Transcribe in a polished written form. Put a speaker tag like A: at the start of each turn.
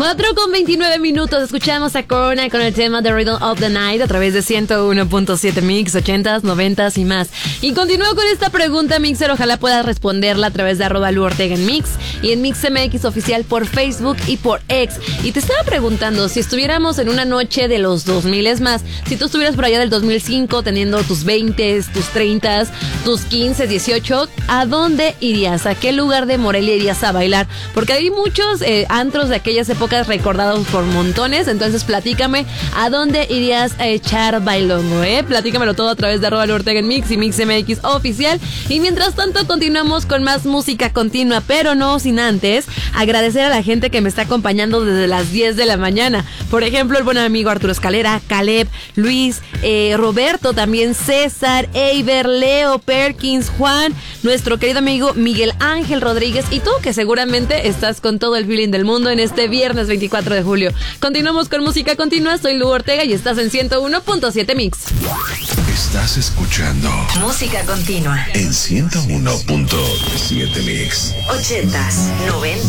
A: 4:29. Escuchamos a Corona con el tema The Rhythm of the Night a través de 101.7 Mix, 80s, 90s y más. Y continúo con esta pregunta, Mixer. Ojalá puedas responderla a través de @LuOrtega en Mix y en MixMX Oficial por Facebook y por X. Y te estaba preguntando, si estuviéramos en una noche de los 2000, es más, si tú estuvieras por allá del 2005 teniendo tus 20, tus 30, tus 15, 18, ¿a dónde irías? ¿A qué lugar de Morelia irías a bailar? Porque hay muchos antros de aquellas épocas recordados por montones. Entonces platícame a dónde irías a echar bailongo, platícamelo todo a través de @LuOrtega en Mix y MixMX Oficial. Y mientras tanto continuamos con más música continua, pero no sin antes agradecer a la gente que me está acompañando desde las 10 de la mañana. Por ejemplo, el buen amigo Arturo Escalera, Caleb, Luis, Roberto, también César, Eiber, Leo, Perkins, Juan, nuestro querido amigo Miguel Ángel Rodríguez y tú, que seguramente estás con todo el feeling del mundo en este viernes 24 de julio. Continuamos con música continua. Soy Lu Ortega y estás en 101.7 Mix.
B: Estás escuchando
C: música continua
B: en 101.7 Mix.
C: 80s, 90s